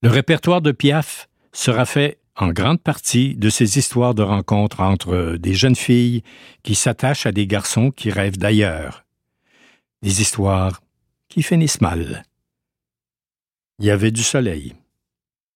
Le répertoire de Piaf sera fait en grande partie de ces histoires de rencontres entre des jeunes filles qui s'attachent à des garçons qui rêvent d'ailleurs. Des histoires qui finissent mal. Il y avait du soleil.